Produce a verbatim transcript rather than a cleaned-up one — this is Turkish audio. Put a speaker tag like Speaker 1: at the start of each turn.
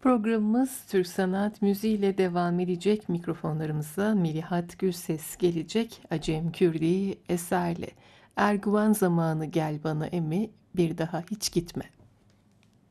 Speaker 1: Programımız Türk sanat müziği ile devam edecek. Mikrofonlarımıza Melihat Gürses gelecek. Acem Kürdi eserle. Erguvan zamanı gel bana emi, bir daha hiç gitme.